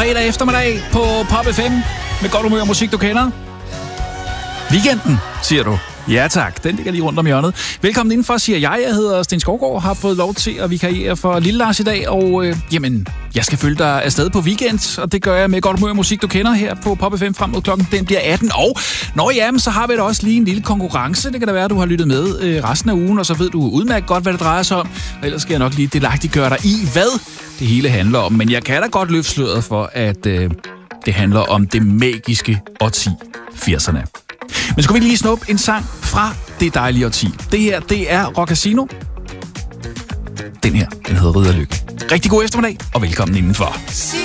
fredag eftermiddag på Pop FM med godt humør og musik, du kender. Weekenden, siger du. Ja tak, den ligger lige rundt om hjørnet. Velkommen indenfor, siger jeg. Jeg hedder Sten Skovgaard, har fået lov til at vikariere for Lille Lars i dag, og jeg skal følge dig afsted på weekend, og det gør jeg med godt humør og musik, du kender her på Pop FM frem mod klokken. Den bliver 18, og så har vi da også lige en lille konkurrence. Det kan da være, at du har lyttet med resten af ugen, og så ved du udmærket godt, hvad det drejer sig om. Og ellers skal jeg nok lige delagtiggøre dig i, hvad det hele handler om. Men jeg kan da godt løfte sløret for, at det handler om det magiske årti, 80'erne. Men skulle vi lige snuppe en sang fra det dejlige årti. Det her, det er Rock Casino. Den her, den hedder Ridderlykke. Rigtig god eftermiddag, og velkommen indenfor.